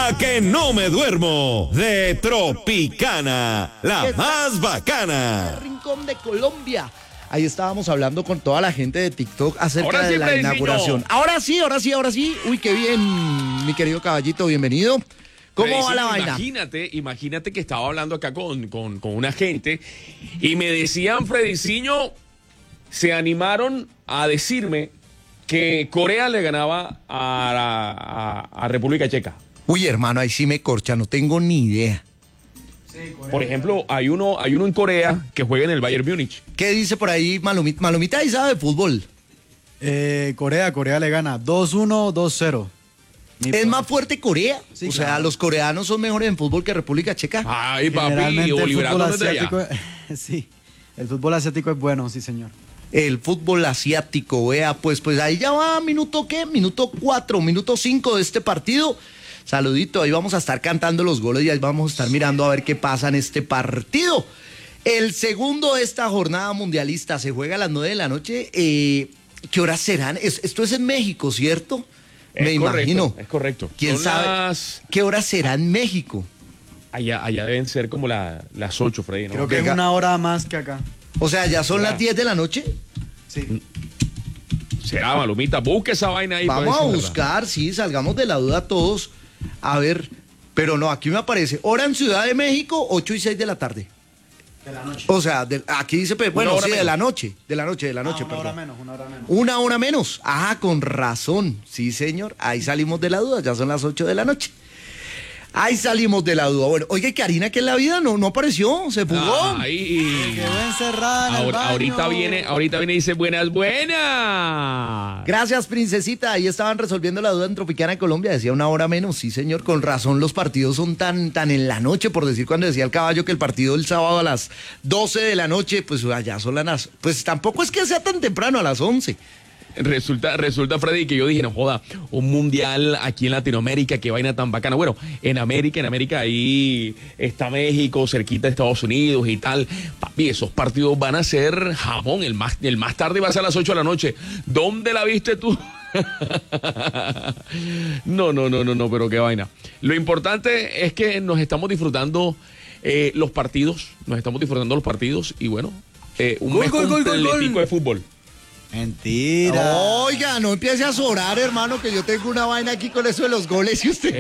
hora que no me duermo, de Tropicana, la más bacana. Rincón de Colombia. Ahí estábamos hablando con toda la gente de TikTok acerca de la inauguración. Ahora sí. Uy, qué bien, mi querido caballito, bienvenido. ¿Cómo va la vaina? Imagínate que estaba hablando acá con una gente y me decían, Frediciño, se animaron a decirme que Corea le ganaba a República Checa. Uy, hermano, ahí sí me corcha, no tengo ni idea. Sí, por ejemplo, hay uno en Corea que juega en el Bayern Múnich. ¿Qué dice por ahí Malumita? Malumita ahí sabe de fútbol. Corea le gana 2-1, 2-0. ¿Es más fuerte Corea? Sí, o sea, claro. ¿los coreanos son mejores en fútbol que República Checa? Ay, papi, Generalmente el Oliver fútbol Atom desde allá. asiático, sí, el fútbol asiático es bueno, sí señor. El fútbol asiático, vea, pues ahí ya va, minuto 4, minuto 5 de este partido. Saludito, ahí vamos a estar cantando los goles y ahí vamos a estar mirando a ver qué pasa en este partido. El segundo de esta jornada mundialista se juega a las 9 de la noche. ¿Qué horas serán? Esto es en México, ¿cierto? Me imagino. Es correcto. ¿Quién sabe qué horas será en México? Allá deben ser como las 8, Freddy, ¿no? Creo que es una hora más que acá. O sea, ¿ya son las 10 de la noche? Sí. Será, Malumita, busque esa vaina ahí. Vamos a buscar, sí, salgamos de la duda todos. A ver, pero no, aquí me aparece hora en Ciudad de México, 8 y 6 de la tarde. De la noche. O sea, aquí dice, bueno, sí, menos. de la noche, perdón. Una hora menos. Una hora menos. Ah, con razón. Sí, señor. Ahí salimos de la duda. Ya son las 8 de la noche. Ahí salimos de la duda. Bueno, oye, Karina, ¿qué es la vida? No apareció. Se fugó. Ahí. Quedó encerrada en el baño. Ahorita viene y dice buenas. Gracias, princesita. Ahí estaban resolviendo la duda en Tropicana, Colombia. Decía una hora menos. Sí, señor. Con razón los partidos son tan en la noche. Por decir, cuando decía el caballo que el partido el sábado a las 12 de la noche, pues allá son las... Pues tampoco es que sea tan temprano, a las 11. Resulta, Freddy, que yo dije, no joda, un mundial aquí en Latinoamérica, qué vaina tan bacana. Bueno, en América ahí está México, cerquita de Estados Unidos y tal. Papi, esos partidos van a ser jamón, el más tarde va a ser a las 8 de la noche. ¿Dónde la viste tú? No, pero qué vaina. Lo importante es que nos estamos disfrutando los partidos y bueno, un mes completico de fútbol. Mentira. Oiga, no empiece a sobrar, hermano, que yo tengo una vaina aquí con eso de los goles y usted...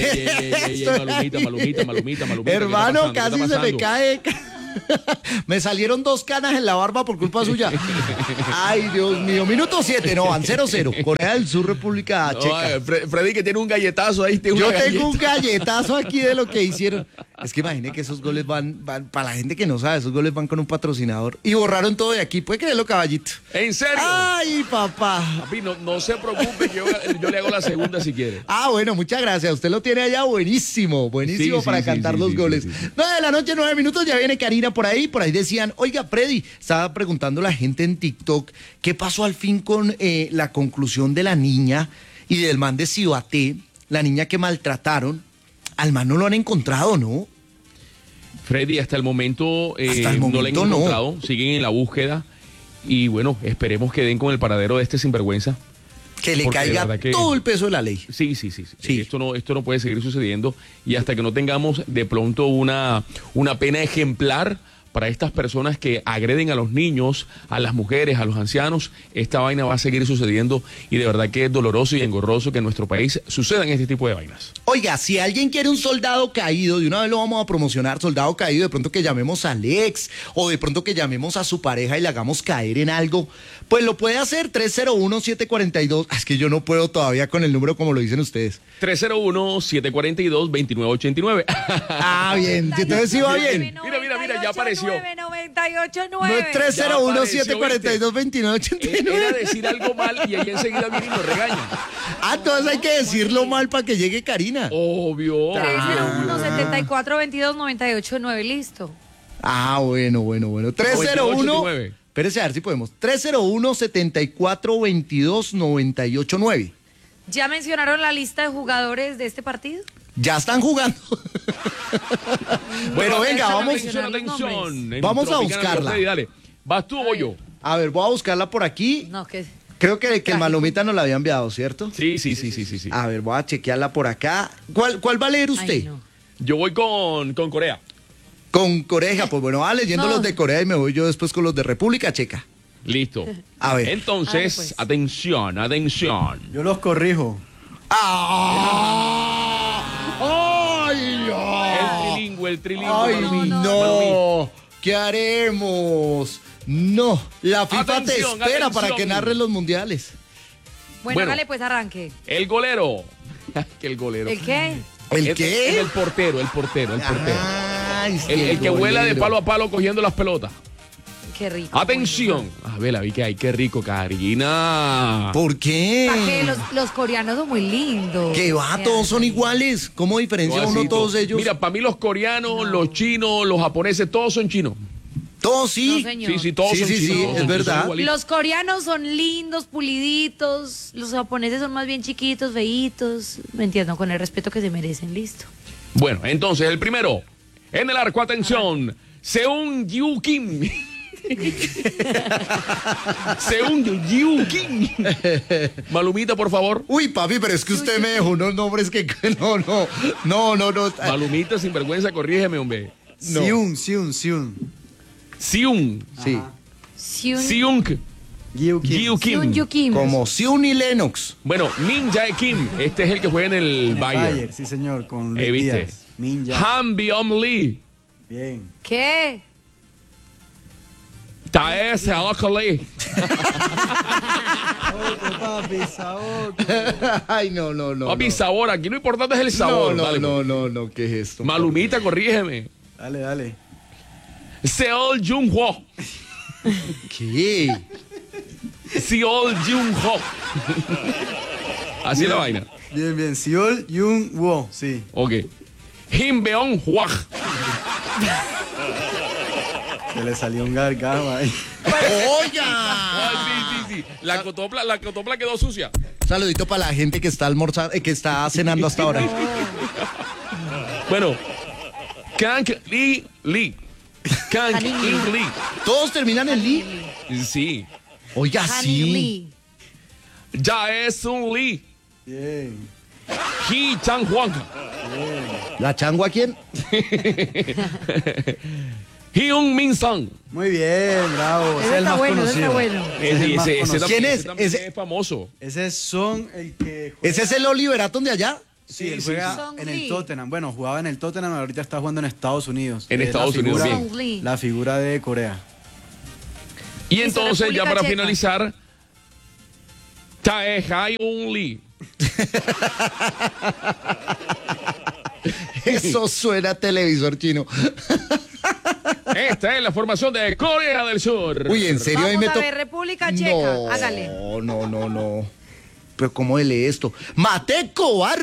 Malumita. Hermano, casi se me cae. Me salieron 2 canas en la barba por culpa suya. Ay, Dios mío. Minuto 7, no, van 0-0. Corea del Sur, República Checa. Freddy, que tiene un galletazo ahí. Yo tengo un galletazo aquí de lo que hicieron. Es que imagine que esos goles van, para la gente que no sabe, esos goles van con un patrocinador. Y borraron todo de aquí. ¿Puede creerlo, caballito? ¿En serio? Ay, papá. Papi, no se preocupe, yo le hago la segunda si quiere. Ah, bueno, muchas gracias. Usted lo tiene allá buenísimo Sí, para cantar los goles. 9 de la noche, 9 minutos, ya viene Karina por ahí decían, oiga, Freddy, estaba preguntando la gente en TikTok, ¿qué pasó al fin con la conclusión de la niña y del man de Cibaté, la niña que maltrataron? Al man no lo han encontrado, ¿no? Freddy, hasta el momento no lo han encontrado, siguen en la búsqueda y bueno, esperemos que den con el paradero de este sinvergüenza. Que le caiga todo el peso de la ley. Sí. Esto no puede seguir sucediendo y hasta que no tengamos de pronto una pena ejemplar para estas personas que agreden a los niños, a las mujeres, a los ancianos, esta vaina va a seguir sucediendo y de verdad que es doloroso y engorroso que en nuestro país sucedan este tipo de vainas. Oiga, si alguien quiere un soldado caído, de una vez lo vamos a promocionar, soldado caído, de pronto que llamemos a Alex o de pronto que llamemos a su pareja y le hagamos caer en algo, pues lo puede hacer 301-742. Es que yo no puedo todavía con el número como lo dicen ustedes. 301-742-2989. Ah, bien, entonces sí va bien. Mira, ya apareció. 998-9. No es 301-742-2989. Era decir algo mal y ahí enseguida viene y nos regaña. Ah, entonces hay que decirlo mal para que llegue Karina. Obvio. 301-742-9289, listo. Ah, bueno. 301. Espérese a ver si podemos. 301-7422-989. ¿Ya mencionaron la lista de jugadores de este partido? Ya están jugando. Bueno, venga, vamos a buscarla. Dale, ¿vas tú o voy yo? A ver, voy a buscarla por aquí. No, que Creo que el Malumita nos la había enviado, ¿cierto? Sí. A ver, voy a chequearla por acá. ¿Cuál va a leer usted? Ay, no. Yo voy con Corea. Con Corea, pues bueno, va leyendo No. los de Corea y me voy yo después con los de República Checa. Listo. A ver. Entonces, pues. atención. Yo los corrijo. ¡Ay, El trilingüe. ¡Ay, Malumita. no! ¿Qué haremos? No, la FIFA Atención, te espera para atención. que narres los mundiales. Bueno, Bueno. hágale pues arranque. El golero. Que el golero. ¿El qué? ¿El Es qué? el portero. Ay, sí, El que vuela de golero. palo a palo cogiendo las pelotas. Qué rico. Atención. A ver, la vi que hay. Qué rico, Karina. ¿Por qué? ¿Para qué? Los coreanos son muy lindos. Que va, todos son iguales. ¿Cómo diferencia uno Suavecito. todos ellos? Mira, para mí los coreanos, los chinos, los japoneses, todos son chinos. todos sí. No, señor. Sí, todos Sí, son sí, chinos. sí, todos es son chinos, verdad. son igualitos. Los coreanos son lindos, puliditos. Los japoneses son más bien chiquitos, feitos. Me entiendo, con el respeto que se merecen. Listo. Bueno, entonces el primero. En el arco, atención. Seung Yu Kim. Seung Yu Kim. Malumita, por favor. Uy, papi, pero es que usted me dejó unos nombres que no. Malumita, sin vergüenza, corrígeme, hombre. No. Siun. Seung. Sí, Seung Gyu Kim. Yu Kim. Seung Kim. como Siun y Lennox. Bueno, Min Jae Kim. Este es el que juega en el Bayern. Bayern, sí señor, con Luis ¿Viste? Díaz. Ninja. Han Byung Lee. Bien. ¿Qué? Tae Seok Lee. Papi, Saoco. Ay, no. Papi, sabor. Aquí lo importante es el sabor. Dale, pues. No, ¿qué es esto? Malumita, corrígeme. Dale. Seol Jung Ho. ¿Qué? Seol Jung Ho. Así es la vaina. Bien. Seol Jung Wo, sí. Ok. Kim Beon Hwa. Se le salió un gargajo ahí. ¡Oiga! Sí. La cotopla quedó sucia. Saludito para la gente que está almorzando, que está cenando hasta ahora. Bueno. Kang Lee. Kang In Lee. Todos terminan en Lee. Sí. Oiga, Han sí. Lee. Jae Sun Lee. Bien. Hee Chang Hwang. ¿La changua quién? Hyun Min Sang. Muy bien, bravo. Ese Ese es el está más bueno, ese conocido. está bueno. Ese es el más conocido. ¿Quién es? también Ese- es famoso. Ese es Son, el que juega. ¿Ese es el Oliver Atom de allá? Sí, él sí. juega Song en Lee. el Tottenham. Bueno, jugaba en el Tottenham, ahorita está jugando en Estados Unidos. En Es Estados la Unidos, figura- bien. Song Lee. La figura de Corea. Y Listo, entonces, ya República para Checa. finalizar, Tae Hyun Lee. Eso suena a televisor chino. Esta es la formación de Corea del Sur. Uy, ¿en serio? Ahí Vamos me a to- ver, República Checa. No, Hágale. no. Pero ¿cómo lee esto? ¡Mate Cobar!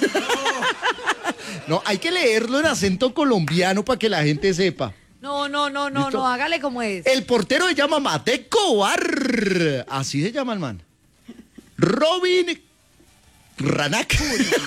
No, hay que leerlo en acento colombiano para que la gente sepa. No, ¿Listo? hágale como es. El portero se llama Mate Cobar. Así se llama el man. Robin Ranak.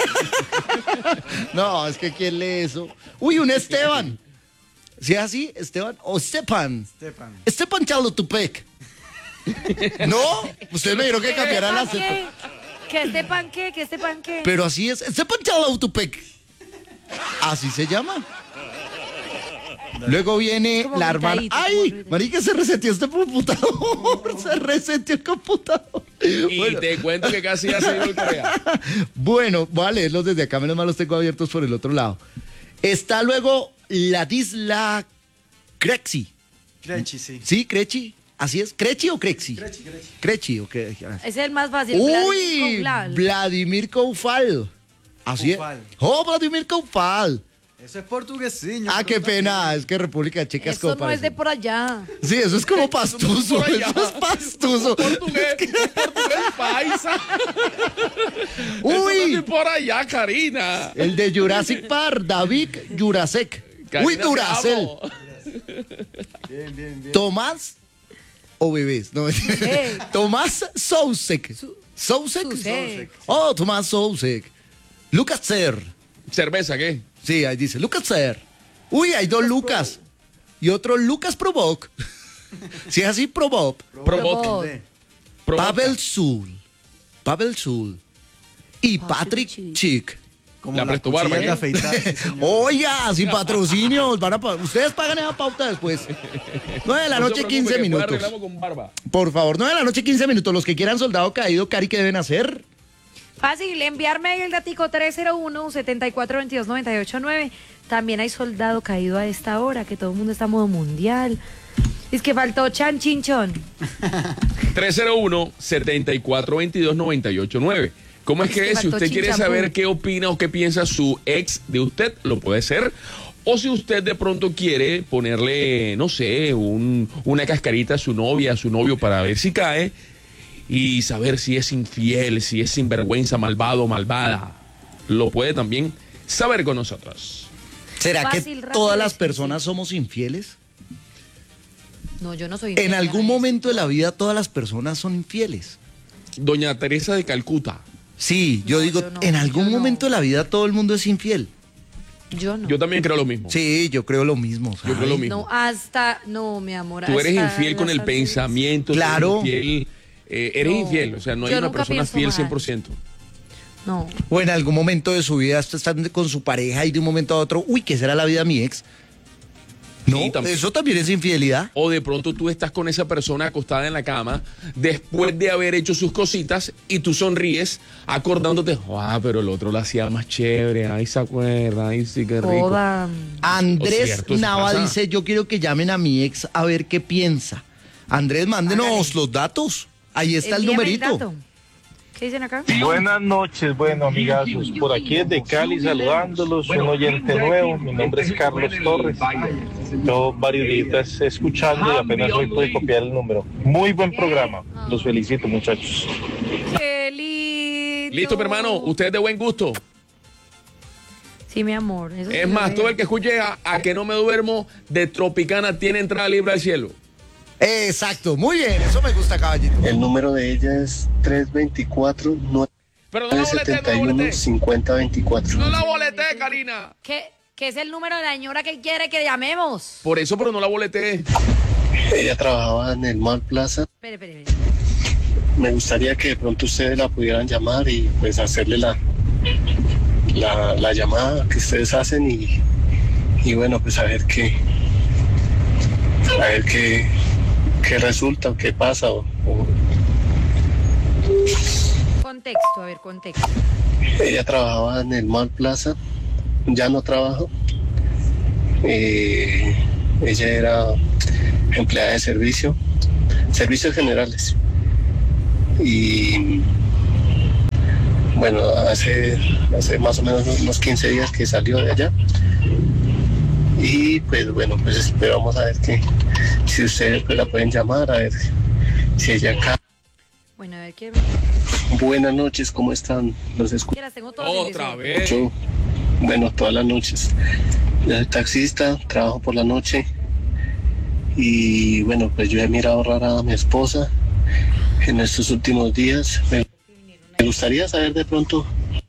No, es que ¿quién lee eso? Uy, un Esteban. ¿Sí es así? Esteban o Stepan. Stepan Chalotupec. No, ustedes me dijeron que cambiaran la ¿Qué? ¿Que este pan qué? ¿Que este pan qué? Pero así es. Stepan Chalotupec. Así se llama. Luego viene Como la hermana. gritadito, ¡Ay! como gritadito. Marica, se reseteó este computador. Se reseteó el computador. Y Bueno. te cuento que casi ya se dio el Corea. Bueno, voy a leerlos desde acá, menos mal los tengo abiertos por el otro lado. Está luego Ladisla Krexi. Crechi, sí. ¿Sí, Krechi? ¿Así es? ¿Krechi o Krexi? Krechi, ok. Ese es el más fácil. Uy, Vladimir Vladimir Koufal. Así es. Koufal. Oh, Vladimir Koufal. Eso es portuguesiño. Ah, qué pena, es que República Checa es Eso como no es de parece. por allá. Sí, eso es como pastuso, por allá. eso es pastuso. Portugués paisa. Eso no Uy, es por allá, Karina. el de Jurassic Park, David Jurasek. Uy, Karina, te Duracel. amo. Bien. Tomás o bebés, no. Tomás Sousek. Sousek. Sousek. Oh, Tomás Sousek. Lucas Ser. ¿Cerveza qué? Sí, ahí dice Lucas Ser. Uy, hay dos Lucas. Y otro Lucas Provoc. Si es así, Provoc. Provoc. Provoc. Pavel Zul y Patrick Schick. Como La Presto cuchilla Barba, de ¿qué? afeitar, sí, señor. Oiga, sin patrocinios, ustedes pagan esa pauta después. 9 de la No se noche, preocupe, 15 que después minutos. arreglamos con barba. Por favor, 9 de la noche, 15 minutos. Los que quieran soldado caído, Cari, ¿qué deben hacer? Fácil, enviarme el datico 301-7422-989. También hay soldado caído a esta hora, que todo el mundo está en modo mundial. Es que faltó Chan Chinchón. 301-7422-989. ¿Cómo es Es que que es? Si faltó usted quiere chinchampú. saber qué opina o qué piensa su ex de usted, lo puede ser. O si usted de pronto quiere ponerle, no sé, una cascarita a su novia, a su novio para ver si cae y saber si es infiel, si es sinvergüenza, malvado o malvada, lo puede también saber con nosotros. ¿Será Fácil, que rápido, todas las difícil. personas somos infieles? No, yo no soy En infiel, algún Ana, momento de la vida todas las personas son infieles. Doña Teresa de Calcuta. Sí, yo No, digo, yo no, en algún yo no. momento de la vida todo el mundo es infiel. Yo no. Yo también creo lo mismo. Sí, yo creo lo mismo. Yo creo lo ¿sabe? mismo. No, mi amor. Tú eres hasta infiel con las el anteriores. pensamiento. tú Claro. Eres infiel, eres No, infiel. O sea, no hay yo una nunca persona pienso fiel mal. 100%. No. O en algún momento de su vida están con su pareja y de un momento a otro, uy, ¿qué será la vida de mi ex? No, Sí, también. eso también es infidelidad. O de pronto tú estás con esa persona acostada en la cama después de haber hecho sus cositas y tú sonríes acordándote, pero el otro lo hacía más chévere, ay, se acuerda, ay, sí, qué rico. Toda. Andrés cierto, eso Nava pasa. dice, yo quiero que llamen a mi ex a ver qué piensa. Andrés, mándenos los datos. Ahí está el Envíame numerito. dato. ¿Qué dicen acá? Buenas noches, bueno amigazos, por aquí desde Cali saludándolos, un oyente nuevo, mi nombre es Carlos Torres, yo varios días escuchando y apenas hoy pude copiar el número. Muy buen programa, los felicito muchachos. Qué lindo. Listo, mi hermano, usted es de buen gusto. Sí, mi amor. Eso sí Es lo más, veo. todo el que escuche a que no me duermo de Tropicana tiene entrada libre al cielo. Exacto, muy bien, eso me gusta, caballito. El número de ella es 324 Pero no la boleté, no la 971 boleté. 5024. No la boleté, Karina. ¿Qué es el número de la señora que quiere que llamemos? Por eso, pero no la boleté. Ella trabajaba en el Mall Plaza. Espere. Me gustaría que de pronto ustedes la pudieran llamar y pues hacerle la llamada que ustedes hacen y bueno, pues a ver qué resulta o qué pasa o Contexto, a ver, contexto. ella trabajaba en el Mall Plaza, ya no trabaja. Ella era empleada de servicios generales. Y bueno, hace más o menos unos 15 días que salió de allá. Y pues bueno, pues esperamos a ver si ustedes pues la pueden llamar, a ver si ella acá. Bueno, a ver, ¿qué? Buenas noches, ¿cómo están? Los escucho. Quieras, tengo todo. Otra vez. Bueno, todas las noches. Yo soy taxista, trabajo por la noche y bueno, pues yo he mirado rara a mi esposa en estos últimos días. Me gustaría saber de pronto.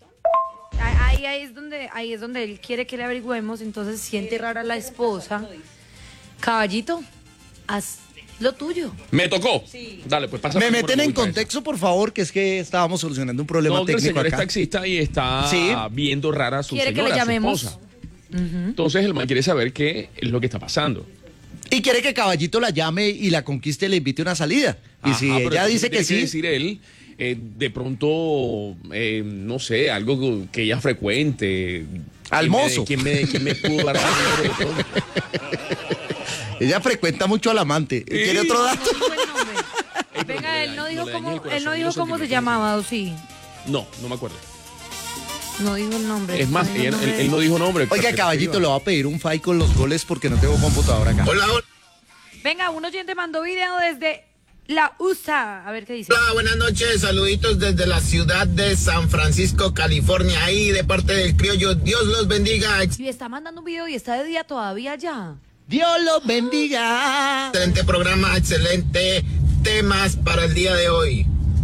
Ahí es donde él quiere que le averigüemos, entonces siente rara la esposa. Caballito, haz lo tuyo. Me tocó. Dale, pues pasa. Me meten en contexto, por favor, que es que estábamos solucionando un problema No, que el técnico señor es acá. taxista y está Sí. viendo rara a su Quiere que señora, le a su llamemos. esposa. Entonces el man quiere saber qué es lo que está pasando. Y quiere que Caballito la llame y la conquiste y le invite una salida. Y si Ajá, pero ella entonces dice que tiene sí, decir él, de pronto, no sé, algo que ella frecuente. Al mozo. ¿Quién me pudo dar el número de pronto? ella frecuenta mucho al amante. ¿Quiere otro dato? Muy buen nombre. Ey, pero Venga, él no le dijo dañes el cómo, corazón él no y dijo los cómo se sentimientos. llamaba, ¿o sí? No me acuerdo. No dijo el nombre. Es más, No dijo el nombre. él no dijo nombre. Oiga, Caballito, le voy a pedir un file con los goles porque no tengo computadora acá. Venga, un oyente mandó video desde la USA. A ver qué dice. Hola, buenas noches, saluditos desde la ciudad de San Francisco, California, ahí de parte del criollo, Dios los bendiga, Y está mandando un video y está de día todavía ya. Dios los bendiga. excelente programa, excelente temas para el día de hoy.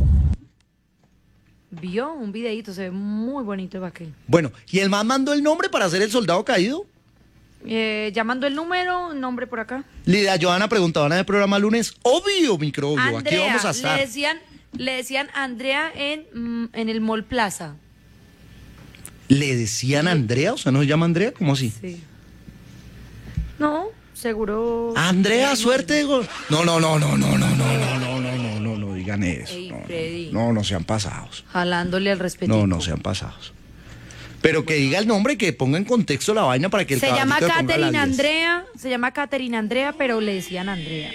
Vio un videito, se ve muy bonito el vaquero. Bueno, ¿y el man mandó el nombre para hacer el soldado caído? Llamando el número, nombre por acá. Lidia Johanna preguntaba en el programa lunes. Obvio, microbio, aquí Andrea, vamos a estar. le decían Le decían Andrea en el Mall Plaza. ¿Le decían Andrea? O sea, ¿no se llama Andrea? ¿Cómo así? Sí. No, seguro. Andrea, suerte de gol. No, digan eso. Ey, Freddy. No sean pasados. Jalándole al respetito. No sean pasados. Pero que diga el nombre y que ponga en contexto la vaina para que el Se llama caballito le ponga Catherine la 10. Andrea. Se llama Catherine Andrea, pero le decían Andrea.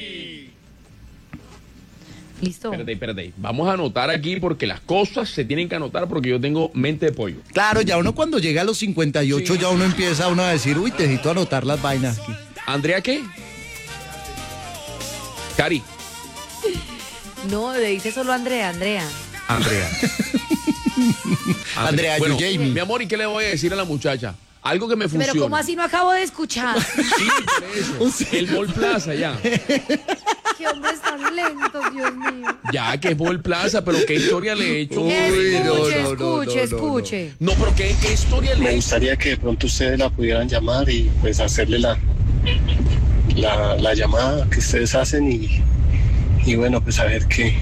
¿Listo? Espérate. Vamos a anotar aquí porque las cosas se tienen que anotar porque yo tengo mente de pollo. Claro, ya uno cuando llega a los 58 ya uno empieza a decir, uy, necesito anotar las vainas aquí. ¿Andrea qué? Cari. No, le dice solo Andrea. Andrea. Bueno, Jamie. mi amor, ¿y qué le voy a decir a la muchacha? Algo que me funcione. Pero ¿cómo así no acabo de escuchar? Sí, por eso. El Mall Plaza, ya. Qué hombres tan lentos, Dios mío. Ya, que es Mall Plaza, pero ¿qué historia le he hecho? Escuche. No, pero ¿qué historia le Me he hecho? gustaría que de pronto ustedes la pudieran llamar y pues hacerle la llamada que ustedes hacen y bueno, pues a ver qué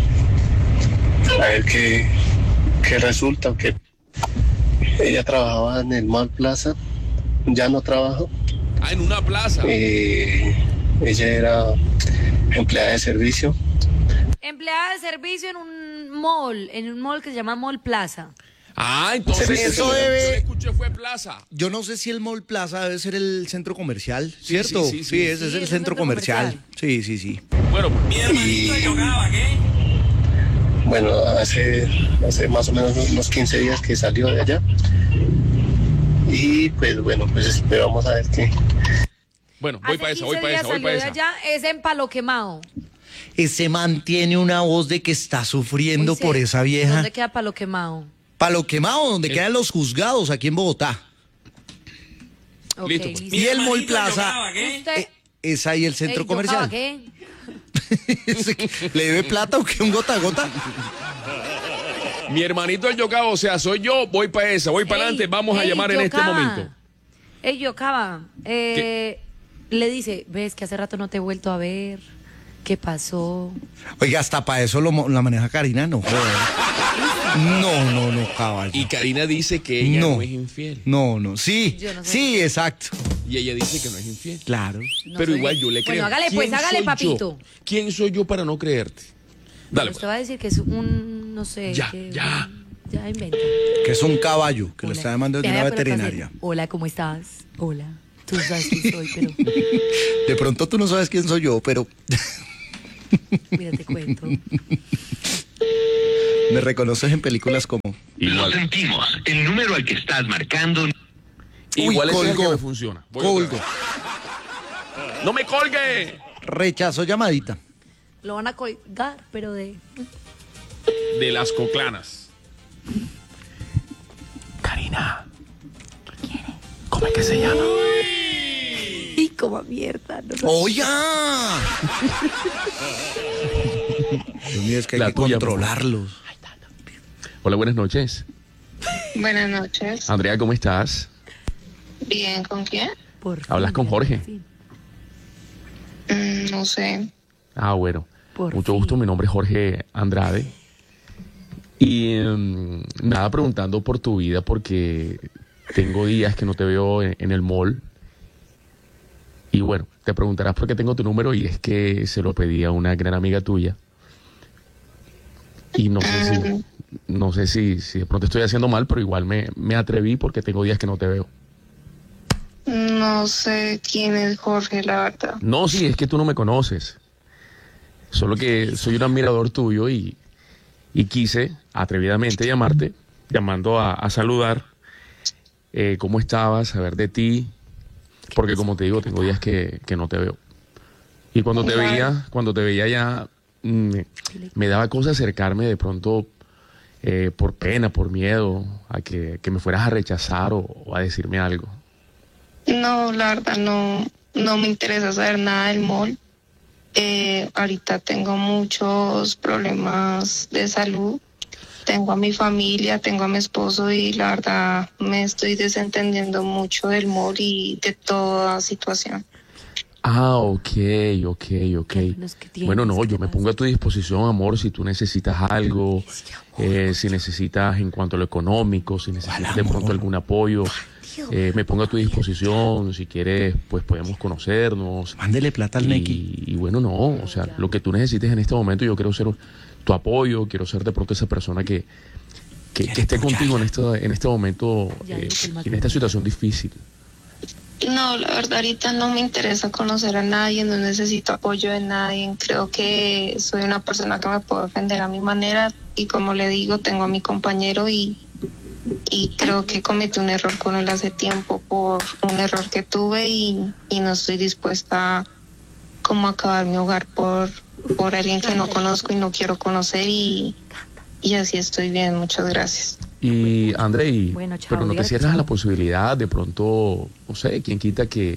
resulta, que ella trabajaba en el Mall Plaza, ya no trabaja. Ah, en una plaza. Ella era empleada de servicio. Empleada de servicio en un mall que se llama Mall Plaza. Ah, entonces Eso debe- yo escuché fue plaza. Yo no sé si el Mall Plaza debe ser el centro comercial, ¿cierto? sí, ese es el centro comercial. Sí. Bueno, Y bueno, hace más o menos unos 15 días que salió de allá. Y pues bueno, pues vamos a ver qué. bueno, voy para esa, voy para esa, voy para esa. Allá es en Palo Quemado. Ese man tiene una voz de que está sufriendo Uy, por sí. esa vieja. ¿Dónde queda Palo Quemado? Palo Quemado, donde quedan los juzgados aquí en Bogotá. Ok, Listo, pues. Y el Mall Plaza Usted, es ahí el centro Ey, comercial. ¿yo qué? ¿Le debe plata o qué? ¿Un gota a gota? Mi hermanito el Yocaba, o sea, soy yo, voy para esa, voy para adelante, vamos a llamar en este momento. Ey, Yocaba, le dice, ves que hace rato no te he vuelto a ver. ¿Qué pasó? Oiga, hasta para eso la maneja Karina, no joder. No, caballo. Y Karina dice que ella no es infiel. No, sí, Yo no sé. sí, exacto. Y ella dice que no es infiel. Claro. No Pero soy- igual yo le creo. Bueno, hágale pues, ¿Quién hágale, soy papito. yo? ¿Quién soy yo para no creerte? Dale, Usted pues. va a decir que es un, no sé. Ya. Ya inventa. Que es un caballo que lo Hola. está llamando de Ya, una pero veterinaria. pase. Hola, ¿cómo estás? Hola. Tú sabes quién soy, pero De pronto tú no sabes quién soy yo, pero mira, te cuento. me reconoces en películas como... Lo sentimos. El número al que estás marcando. Igual Uy, ese es el que colgó. me funciona. Voy otra Colgo. vez. ¡No me colgue! Rechazó llamadita. Lo van a colgar, pero de... De las coclanas. Karina. ¿Cómo es que se llama? Y como mierda. No sé. ¡Oiga! Dios mío, es que hay La que tuya, por favor. controlarlos. Hola, buenas noches. Buenas noches. Andrea, ¿cómo estás? Bien, ¿con quién? Por ¿Hablas fin, con Jorge? por fin. No sé. Ah, bueno. Por Mucho fin. gusto, mi nombre es Jorge Andrade. Y nada, preguntando por tu vida porque tengo días que no te veo en el mall. Y bueno, te preguntarás por qué tengo tu número y es que se lo pedí a una gran amiga tuya. Y no sé si de pronto estoy haciendo mal, pero igual me atreví porque tengo días que no te veo. No sé quién es Jorge, la verdad. No, sí, es que tú no me conoces. Solo que soy un admirador tuyo y quise atrevidamente llamarte, llamando a saludar cómo estabas, saber de ti, porque como te digo, tengo días que no te veo. Y cuando te veía ya me daba cosa acercarme de pronto por pena, por miedo, a que me fueras a rechazar o a decirme algo. No, la verdad no me interesa saber nada del mall. Ahorita tengo muchos problemas de salud. Tengo a mi familia, tengo a mi esposo y la verdad me estoy desentendiendo mucho del mall y de toda situación. Ok. Los que tienen, Bueno, no, ¿qué yo me pasa? pongo a tu disposición, amor, si tú necesitas algo, si necesitas en cuanto a lo económico, si necesitas de pronto algún apoyo, me pongo a tu disposición, si quieres, pues podemos conocernos. Mándele plata al Neki. Y bueno, no, o sea, lo que tú necesites en este momento, yo quiero ser tu apoyo, quiero ser de pronto esa persona que esté contigo en este momento, en esta situación difícil. No, la verdad ahorita no me interesa conocer a nadie, no necesito apoyo de nadie. Creo que soy una persona que me puedo defender a mi manera y como le digo, tengo a mi compañero y creo que cometí un error con él hace tiempo por un error que tuve y no estoy dispuesta como a acabar mi hogar por alguien que no conozco y no quiero conocer y así estoy bien, muchas gracias. Y André, Bueno, chao, pero no te dígale que cierras a la chao. posibilidad, de pronto, no sé, quién quita que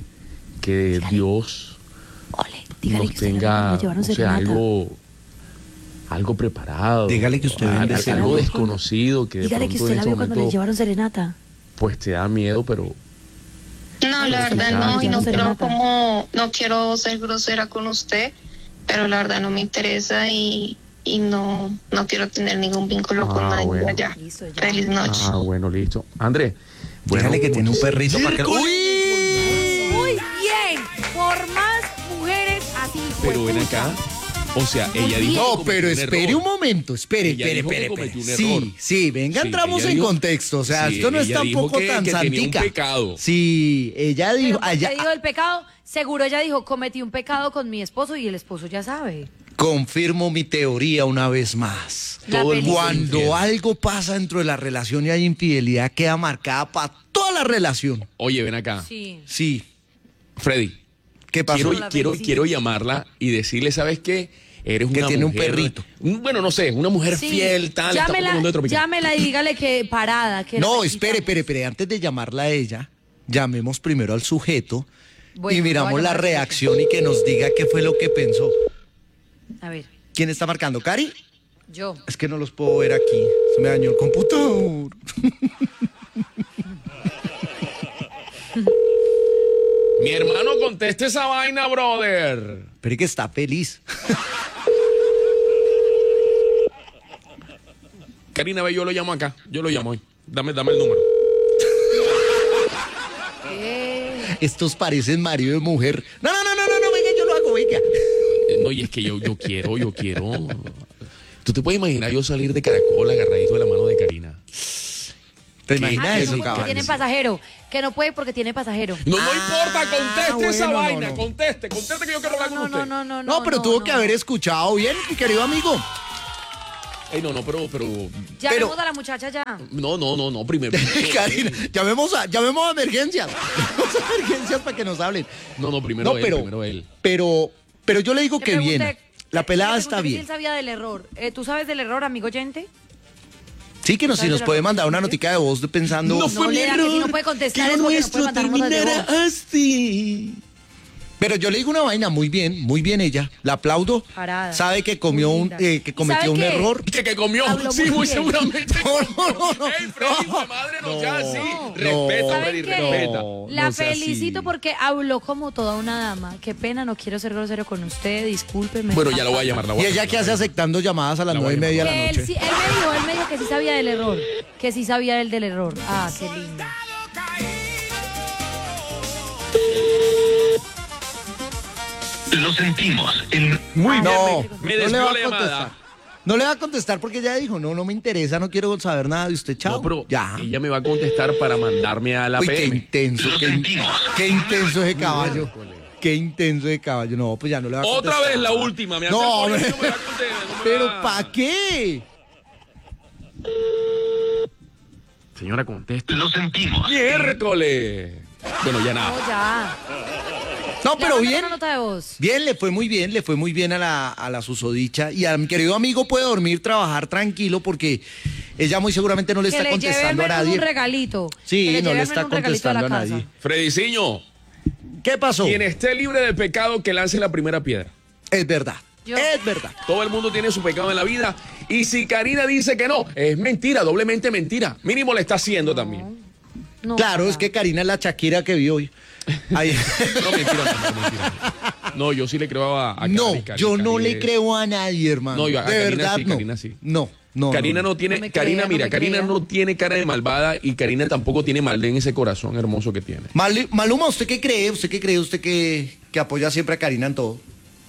Dios dígale nos que usted tenga, le llevaron o sea, serenata. algo preparado. Dígale que usted vende algo serenata. desconocido que de Dígale que pronto usted en la este vio cuando le momento llevaron serenata. pues te da miedo, pero No, la verdad no, y no quiero ser grosera con usted, pero la verdad no me interesa y no quiero tener ningún vínculo con nadie bueno. allá. Feliz noche. bueno, listo. André, bueno, Dígale que tiene un perrito para que... Muy bien, por más mujeres así. pero ven acá, o sea, ella dijo No, que pero cometió un espere error. un momento, espere. Ella dijo que cometió un error. Sí, venga, Sí, entramos ella en dijo- contexto, o sea, sí, esto no es ella dijo tampoco que tan tenía un santica. pecado. Sí, ella dijo, Pero porque dijo el pecado, seguro ella dijo, cometí un pecado con mi esposo y el esposo ya sabe. confirmo mi teoría una vez más. La película. Cuando algo pasa dentro de la relación y hay infidelidad, queda marcada para toda la relación. Oye, ven acá. Sí. Sí, Freddy, ¿qué pasó? quiero llamarla y decirle, ¿sabes qué? Eres Que una tiene un mujer- perrito. Bueno, no sé, una mujer Sí. fiel, tal, está por el mundo de Tropical. Llámela y dígale que parada. Que No, la espere, antes de llamarla a ella, llamemos primero al sujeto Bueno, y miramos voy a la llamar al sujeto. reacción y que nos diga qué fue lo que pensó. A ver, ¿Quién está marcando? ¿Cari? yo. Es que no los puedo ver aquí. Se me dañó el computador. Mi hermano, conteste esa vaina, brother. Pero que está feliz. Karina, ve, yo lo llamo acá. Yo lo llamo hoy. Dame el número. Estos parecen marido y mujer. No, venga, yo lo hago, venga. No, y es que yo quiero. ¿Tú te puedes imaginar yo salir de Caracol agarradito de la mano de Karina? ¿Te ¿Qué? imaginas Ah, que eso, no, porque caballo? tiene pasajero. Que no puede porque tiene pasajero. No importa, conteste esa bueno, vaina, no. Conteste que yo quiero hablar con usted. No, pero tuvo que haber escuchado bien, mi querido amigo. Ey, no, pero... Llamemos a la muchacha ya. No, primero. Karina, llamemos a emergencias. Llamemos a emergencias para que nos hablen. No, primero No, él, pero- primero él. Pero yo le digo Le que bien. pregunté- La pelada le está pregunté si bien. él sabía del error. ¿Tú sabes del error, amigo oyente? Sí, que si nos puede mandar una notica de voz pensando. No fue mi lea, que si no puede contestar es porque no puede mandar notas de voz. así. Pero yo le digo una vaina, muy bien ella. La aplaudo. Parada. Sabe que comió Muy un, linda. que ¿Y cometió sabe un qué? error. Que comió, Habló sí, muy muy bien. seguramente. No. Ey, Freddy, hijo de madre, no sea así. No. Respeta, ¿Saben Freddy, qué? respeta. La no sea felicito así. porque habló como toda una dama. Qué pena, no quiero ser grosero con usted, discúlpeme. Bueno, ya lo voy a llamar. Y ella que hace aceptando llamadas a las La voy a 9:30 de la Que él, noche. sí- él me dijo que sí sabía del error. Que sí sabía él del error. Ah, qué lindo. Lo sentimos. Muy no. Me no le desvió va la a llamada. contestar. No le va a contestar porque ella dijo, no me interesa, no quiero saber nada de usted, chao. No, pero ya. ella me va a contestar para mandarme a la Uy, qué PM. intenso, Lo qué sentimos. intenso ese caballo. Qué intenso ese caballo. No, pues ya no le va a contestar. Otra vez la última. Me hace No, el hombre. colegio, me va a contestar, no me Pero va- ¿para qué? Señora, conteste. Lo sentimos. Miércoles. Bueno, ya nada. No, ya. No, pero Le bien. una nota de voz. Bien, le fue muy bien a la susodicha. Y a mi querido amigo puede dormir, trabajar tranquilo porque ella muy seguramente no le Que está le lleve al contestando a menos nadie. un regalito. Sí, Que le no lleve le al está menos un regalito a la contestando a casa. nadie. Frediciño, ¿Qué pasó? quien esté libre de pecado, que lance la primera piedra. Es verdad. Yo. Es verdad. Todo el mundo tiene su pecado en la vida. Y si Karina dice que no, es mentira, doblemente mentira. Mínimo le está haciendo también. No, claro, ojalá. es que Karina es la Shakira que vi hoy. Ahí. No, mentira. No, yo sí le creo a No, Cari, Cari, yo Cari no le es- creo a nadie, hermano. No, yo a de Karina verdad sí, no. Karina sí. No. Karina no tiene, No me Karina, crea, mira, no me Karina crea. no tiene cara de malvada y Karina tampoco tiene maldad en ese corazón hermoso que tiene. Maluma, ¿usted qué cree? ¿Usted qué cree? ¿Usted que apoya siempre a Karina en todo?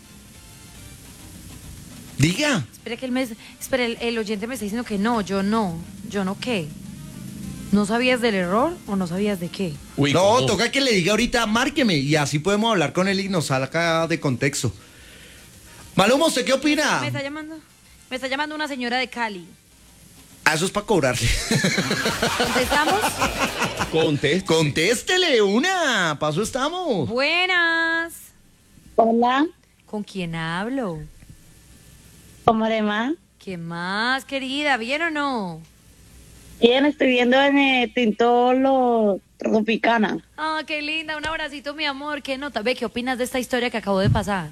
Diga. Espere, el oyente me está diciendo que no, yo no qué. ¿No sabías del error o no sabías de qué? Uy, No, ¿cómo? toca que le diga ahorita, márqueme, y así podemos hablar con él y nos saca de contexto. Maluma, ¿usted qué opina? Me está llamando una señora de Cali. Ah, eso es para cobrarle. ¿Contestamos? Conteste. Contéstele una, paso estamos. Buenas. Hola, ¿Con quién hablo? ¿cómo le va? ¿Qué más, querida? ¿Bien o no? Bien, estoy viendo en Tintolo Tropicana. Ah, qué linda, un abracito, mi amor. ¿Qué nota? Ve, ¿qué opinas de esta historia que acabo de pasar?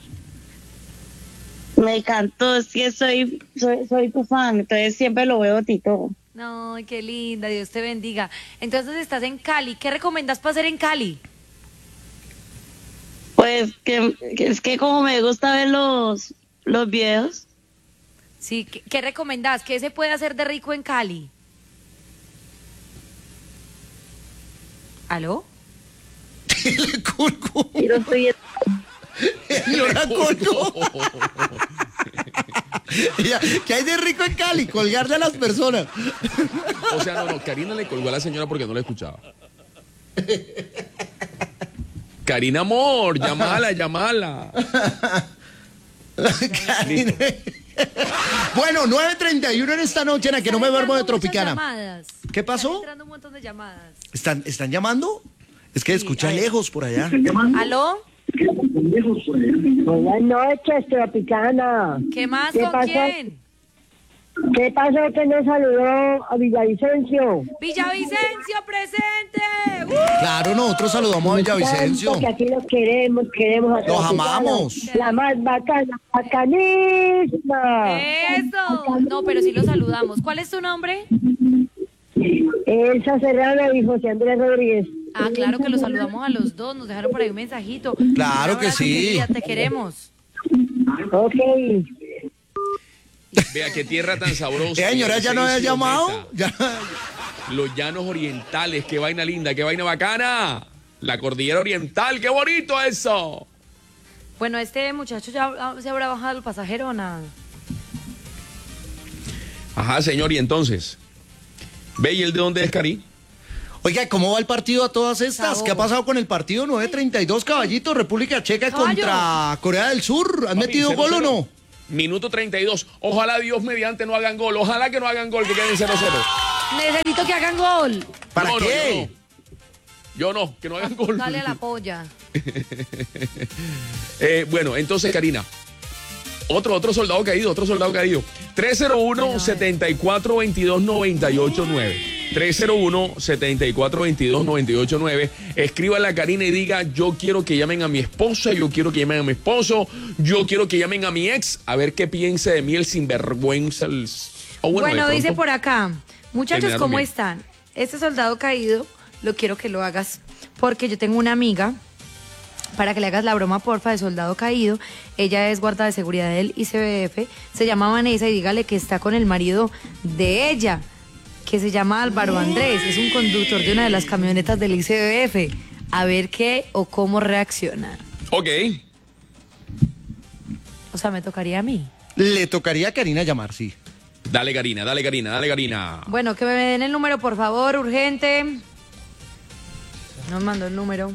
Me encantó, es que soy tu fan, entonces siempre lo veo Tito. Ay, qué linda, Dios te bendiga. Entonces estás en Cali. ¿Qué recomiendas para hacer en Cali? Pues que es que como me gusta ver los videos, Sí, ¿qué recomendás? ¿Qué se puede hacer de rico en Cali? ¿Aló? Le colgó. y lo estoy Señora colgó. Ya, ¿qué hay de rico en Cali? Colgarle a las personas. O sea, no, Karina le colgó a la señora porque no la escuchaba. Karina, amor, llamala. Karina. Bueno, 9:31 en esta noche en la que no me duermo de Tropicana. Llamadas. ¿Qué pasó? Están entrando un montón de llamadas. ¿Están llamando? Es que Sí, escucha a ver. lejos por allá. ¿Aló? Buenas noches, Tropicana. ¿Qué más? ¿Qué ¿Con pasó? quién? ¿Qué pasó que no saludó a Villavicencio? Villavicencio presente. Claro, nosotros saludamos a Villavicencio. Porque aquí los queremos a Los Tropicana. amamos. La más bacana, bacanísima. Eso. No, pero sí lo saludamos. ¿Cuál es tu nombre? Elsa Serrano y José Andrés Rodríguez. Ah, claro que los saludamos a los dos. Nos dejaron por ahí un mensajito. Claro Un que abrazo, sí. querida, te queremos. Ok. Vea qué tierra tan sabrosa. Señora, ¿ya no había Asensio llamado? Meta. Ya. Los llanos orientales, qué vaina linda, qué vaina bacana. La cordillera oriental, qué bonito eso. Bueno, este muchacho ya se habrá bajado el pasajero o nada. Ajá, señor, y entonces. ¿Ve y el de dónde es, Cari? Oiga, ¿cómo va el partido a todas estas? Cabo. ¿Qué ha pasado con el partido 9:32, caballito? República Checa Caballo. contra Corea del Sur. ¿Han Papi, metido 0-0. gol o no? Minuto 32. Ojalá Dios mediante no hagan gol. Ojalá que no hagan gol, que queden 0-0. Necesito que hagan gol. ¿Para No, no, qué? Yo no, que no hagan gol. Dale a la polla. Bueno, entonces, Karina. Otro soldado caído. 301-7422-989. 301-7422-989. Escríbanle a Karina y diga, yo quiero que llamen a mi esposa, yo quiero que llamen a mi esposo, yo quiero que llamen a mi ex, a ver qué piensa de mí el sinvergüenza. Bueno, dice por acá, muchachos, terminaron ¿cómo bien. están? Este soldado caído, lo quiero que lo hagas porque yo tengo una amiga para que le hagas la broma, porfa, de soldado caído. Ella es guarda de seguridad del ICBF, se llama Vanessa y dígale que está con el marido de ella, que se llama Álvaro Andrés, es un conductor de una de las camionetas del ICBF. A ver qué o cómo reacciona. Ok. O sea, me tocaría a mí. Le tocaría a Karina llamar, sí. Dale, Karina, dale, Karina, dale, Karina. Bueno, que me den el número, por favor, urgente. Nos mandó el número.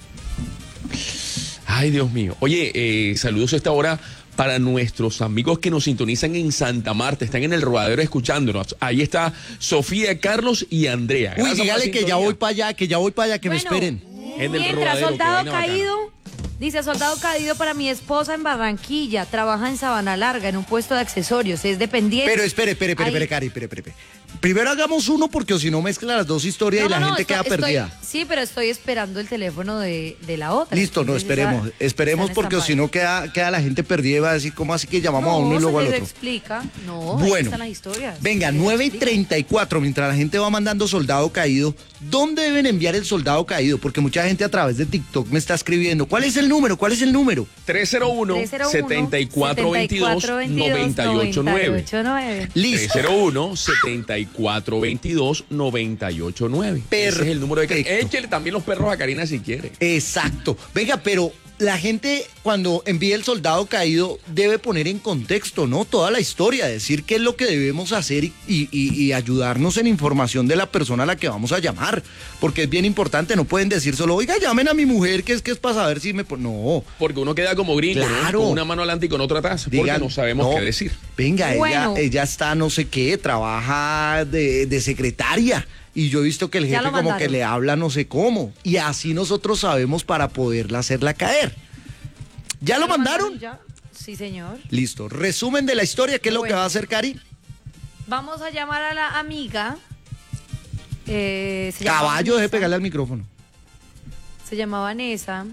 Ay, Dios mío. Oye, saludos a esta hora para nuestros amigos que nos sintonizan en Santa Marta, están en el Rodadero escuchándonos. Ahí está Sofía, Carlos y Andrea. Uy, Gracias por la dígale que ya sintonía. voy para allá, que me Bueno, esperen. En el Mientras, Rodadero, soldado qué vaina bacana. caído, dice soldado caído para mi esposa en Barranquilla, trabaja en Sabana Larga, en un puesto de accesorios, es dependiente. Pero espere, Ahí- Cari, espere. Primero hagamos uno porque o si no mezcla las dos historias y la gente queda perdida. Sí, pero estoy esperando el teléfono de la otra. Listo, no, esperemos porque o si no queda la gente perdida y va a decir, ¿cómo así que llamamos a uno y luego al otro? Explica. No, bueno, ahí están las historias. Venga, 9:34, mientras la gente va mandando soldado caído, ¿dónde deben enviar el soldado caído? Porque mucha gente a través de TikTok me está escribiendo. ¿Cuál es el número? 301-7422-989. Listo. 301-7422-989. Ese es el número de... Échele también los perros a Karina si quiere. Exacto. Venga, pero la gente cuando envía el soldado caído debe poner en contexto, ¿no? Toda la historia, decir qué es lo que debemos hacer y ayudarnos en información de la persona a la que vamos a llamar. Porque es bien importante, no pueden decir solo, oiga, llamen a mi mujer, que es para saber si me... No. Porque uno queda como gringo, claro, ¿no? Con una mano adelante y con otra atrás, porque no sabemos qué decir. Venga, bueno, ella está no sé qué, trabaja de secretaria. Y yo he visto que el jefe como que le habla no sé cómo. Y así nosotros sabemos para poderla hacerla caer. ¿Ya lo mandaron? Ya. Sí, señor. Listo. Resumen de la historia, ¿qué es lo que va a hacer Cari? Vamos a llamar a la amiga. Caballo, deje pegarle al micrófono. Se llama Vanessa.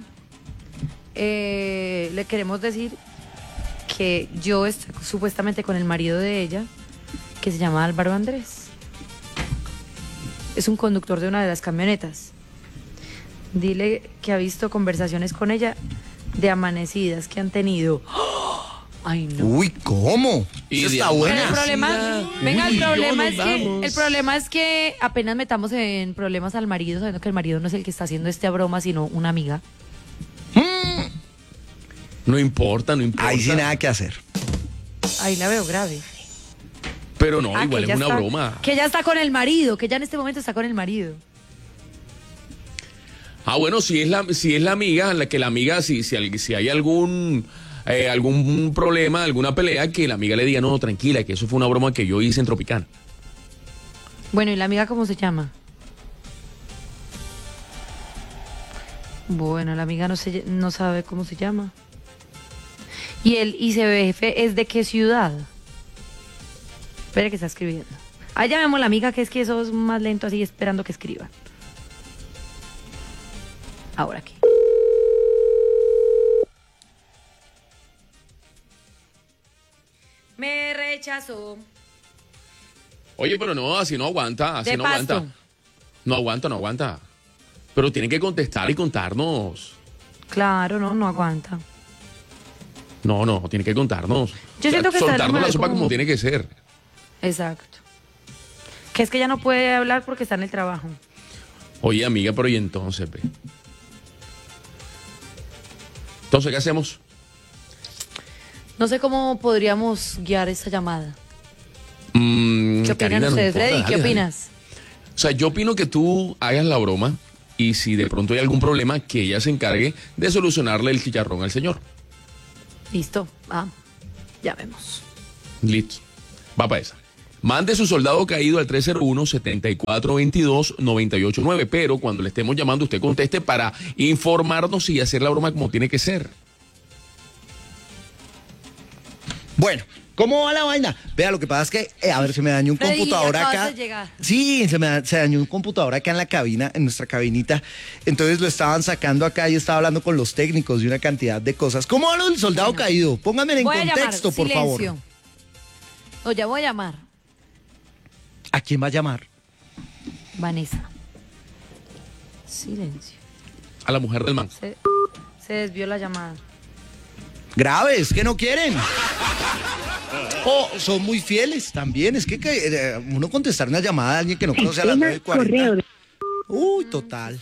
Le queremos decir que yo estoy supuestamente con el marido de ella, que se llama Álvaro Andrés. Es un conductor de una de las camionetas. Dile que ha visto conversaciones con ella de amanecidas que han tenido. ¡Oh! Ay, no. Uy, ¿cómo? Eso está buena. El problema es que apenas metamos en problemas al marido, sabiendo que el marido no es el que está haciendo esta broma, sino una amiga. No importa. Ahí sí nada que hacer. Ahí la veo grave. Pero no, igual es una broma. Que ella está con el marido, que ella en este momento está con el marido. Bueno, si es la amiga, si hay algún problema, alguna pelea, que la amiga le diga, no, tranquila, que eso fue una broma que yo hice en Tropicana. Bueno, ¿y la amiga cómo se llama? Bueno, la amiga no sabe cómo se llama. ¿Y el ICBF es de qué ciudad? Espera que está escribiendo. Ahí llamemos a la amiga, que eso es más lento, así esperando que escriban. Ahora aquí. Me rechazó. Oye, pero no, así no aguanta, así de no pasto. aguanta. No aguanta. Pero tiene que contestar y contarnos. Claro, no aguanta. No, tiene que contarnos. Yo siento que soltarnos la sopa como tiene que ser. Exacto. Que es que ella no puede hablar porque está en el trabajo. Oye, amiga, pero ¿y entonces, ve? Entonces, ¿qué hacemos? No sé cómo podríamos guiar esa llamada. ¿Qué opinan Karina, ustedes, no importa, Freddy? ¿Qué dale. opinas? O sea, yo opino que tú hagas la broma y si de pronto hay algún problema, que ella se encargue de solucionarle el chicharrón al señor. Listo. Ya vemos. Listo. Va para esa. Mande su soldado caído al 301-7422-989, pero cuando le estemos llamando usted conteste para informarnos y hacer la broma como tiene que ser. Bueno, ¿cómo va la vaina? Vea, lo que pasa es que, a ver, se me dañó un Freddy, computador acabas acá. de llegar. Sí, se dañó un computador acá en la cabina, en nuestra cabinita. Entonces lo estaban sacando acá y estaba hablando con los técnicos de una cantidad de cosas. ¿Cómo va lo del soldado caído? Pónganme en Voy a contexto, llamar, por favor. silencio. No, ya voy a llamar. ¿A quién va a llamar? Vanessa. Silencio. A la mujer del man. Se desvió la llamada. Graves, que no quieren. O son muy fieles también. Es que uno contestar una llamada de alguien que no conoce a las 9:40. Uy, total.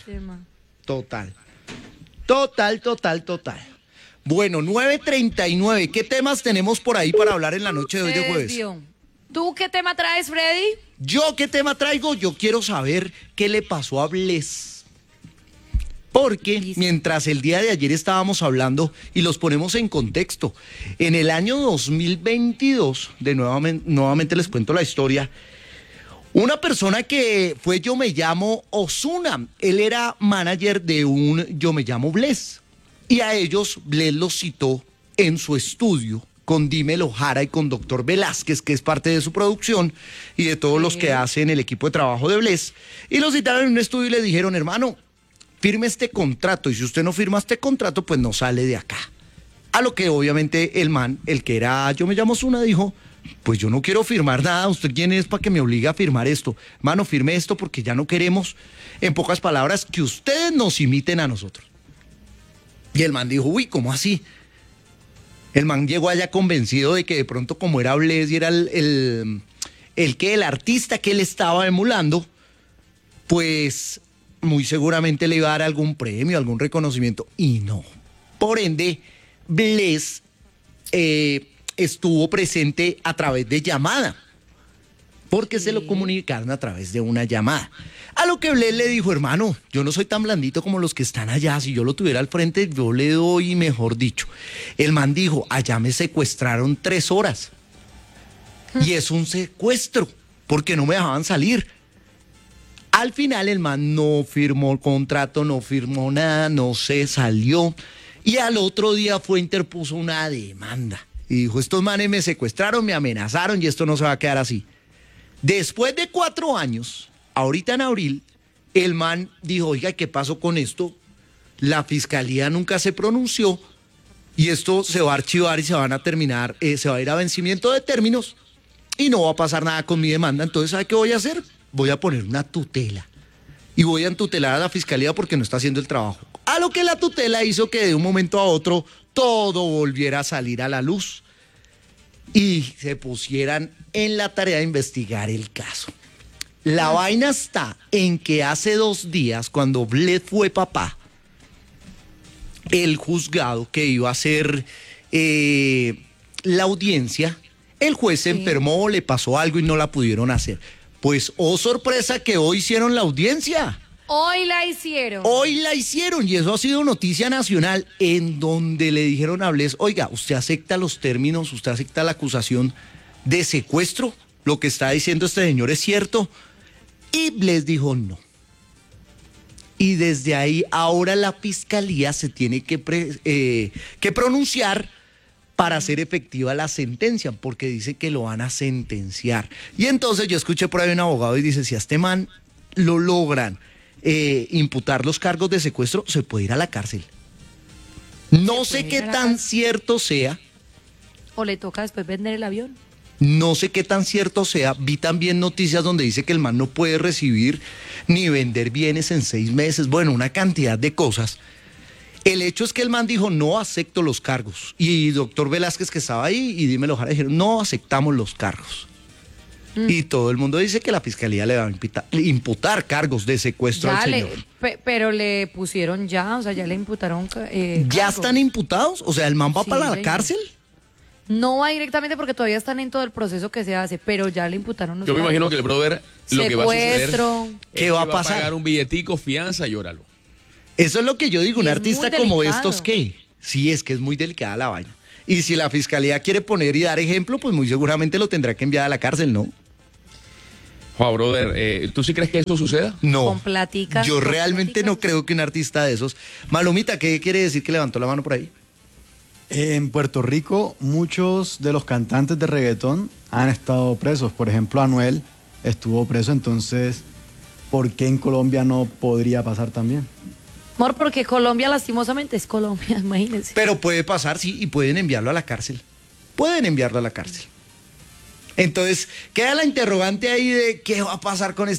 Bueno, 9:39. ¿Qué temas tenemos por ahí para hablar en la noche de hoy de jueves? ¿Tú qué tema traes, Freddy? ¿Yo qué tema traigo? Yo quiero saber qué le pasó a Bless. Porque mientras el día de ayer estábamos hablando y los ponemos en contexto, en el año 2022, nuevamente les cuento la historia, una persona que fue Yo Me Llamo Ozuna, él era manager de un Yo Me Llamo Bless, y a ellos Bless los citó en su estudio con Dímelo Jara y con Doctor Velázquez, que es parte de su producción, y de todos los que hacen el equipo de trabajo de Bless. Y los citaron en un estudio y le dijeron, hermano, firme este contrato, y si usted no firma este contrato, pues no sale de acá. A lo que obviamente el man, el que era Yo Me Llamo Zuna, dijo, pues yo no quiero firmar nada, ¿usted quién es para que me obligue a firmar esto? Mano, firme esto porque ya no queremos, en pocas palabras, que ustedes nos imiten a nosotros. Y el man dijo, uy, ¿cómo así? El man llegó allá convencido de que de pronto como era Bless y era el artista que él estaba emulando, pues muy seguramente le iba a dar algún premio, algún reconocimiento, y no. Por ende, Bless estuvo presente a través de llamada, porque se lo comunicaron a través de una llamada. A lo que Bless le dijo, hermano, yo no soy tan blandito como los que están allá, si yo lo tuviera al frente, yo le doy, mejor dicho. El man dijo, allá me secuestraron 3 horas, y es un secuestro, porque no me dejaban salir. Al final el man no firmó el contrato, no firmó nada, no se salió, y al otro día interpuso una demanda. Y dijo, estos manes me secuestraron, me amenazaron y esto no se va a quedar así. Después de 4 años, ahorita en abril, el man dijo, oiga, ¿qué pasó con esto? La fiscalía nunca se pronunció y esto se va a archivar y se van a terminar, se va a ir a vencimiento de términos y no va a pasar nada con mi demanda. Entonces, ¿sabe qué voy a hacer? Voy a poner una tutela y voy a tutelar a la fiscalía porque no está haciendo el trabajo. A lo que la tutela hizo que de un momento a otro todo volviera a salir a la luz y se pusieran en la tarea de investigar el caso. La vaina está en que hace 2 días, cuando Bless fue papá, el juzgado que iba a hacer la audiencia, el juez se enfermó, le pasó algo y no la pudieron hacer. Pues, oh sorpresa, que hoy hicieron la audiencia. Hoy la hicieron. Hoy la hicieron y eso ha sido noticia nacional, en donde le dijeron a Bless, oiga, ¿usted acepta los términos, usted acepta la acusación de secuestro? ¿Lo que está diciendo este señor es cierto? Y Bless dijo no. Y desde ahí ahora la fiscalía se tiene que pronunciar para hacer efectiva la sentencia, porque dice que lo van a sentenciar. Y entonces yo escuché por ahí un abogado y dice, si a este man lo logran imputar los cargos de secuestro, se puede ir a la cárcel. No sé qué tan cierto sea. O le toca después vender el avión. No sé qué tan cierto sea. Vi también noticias donde dice que el man no puede recibir ni vender bienes en 6 meses. Bueno, una cantidad de cosas. El hecho es que el man dijo, no acepto los cargos. Y Doctor Velázquez, que estaba ahí, y Dímelo Jara, dijeron, no aceptamos los cargos. Y todo el mundo dice que la fiscalía le va a imputar cargos de secuestro al señor. Pero le pusieron ya, o sea, ya le imputaron ¿Ya cargos. están imputados? O sea, ¿el man va para la cárcel? No va directamente porque todavía están en todo el proceso que se hace, pero ya le imputaron los Yo me cargos. imagino que el brother lo que va a suceder Secuestro. ¿Qué va a va a pasar? pagar un billetico, fianza y óralo. Eso es lo que yo digo, un es artista muy como delicado. estos, ¿qué? Sí, es que es muy delicada la vaina. Y si la fiscalía quiere poner y dar ejemplo, pues muy seguramente lo tendrá que enviar a la cárcel, ¿no? Juan, brother, ¿tú sí crees que eso suceda? No. Con platicas. Yo con realmente platicas. no creo que un artista de esos... Malomita, ¿qué quiere decir que levantó la mano por ahí? En Puerto Rico, muchos de los cantantes de reggaetón han estado presos. Por ejemplo, Anuel estuvo preso, entonces, ¿por qué en Colombia no podría pasar también? Amor, porque Colombia lastimosamente es Colombia, imagínense. Pero puede pasar, sí, y pueden enviarlo a la cárcel. Pueden enviarlo a la cárcel. Entonces, queda la interrogante ahí de qué va a pasar con este